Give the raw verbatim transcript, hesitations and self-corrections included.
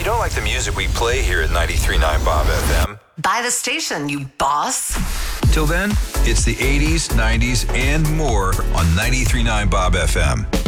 don't like the music we play here at ninety-three point nine Bob F M, buy the station, you boss. Till then, it's the eighties, nineties, and more on ninety-three point nine Bob F M.